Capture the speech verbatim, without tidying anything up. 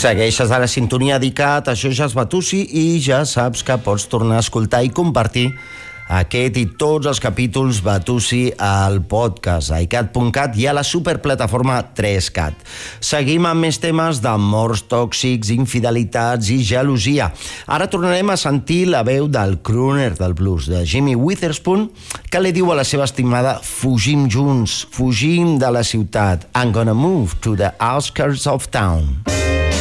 Segueixes a la sintonia d'ICAT, això ja és Batusi, i ja saps que pots tornar a escoltar i compartir aquest i tots els capítols Batusi al podcast a icat punt cat i a la superplataforma tres cat. Seguim amb més temes d'amors tòxics, infidelitats i gelosia. Ara tornarem a sentir la veu del crooner del blues, de Jimmy Witherspoon, que li diu a la seva estimada: fugim junts, fugim de la ciutat. I'm gonna move to the outskirts of town.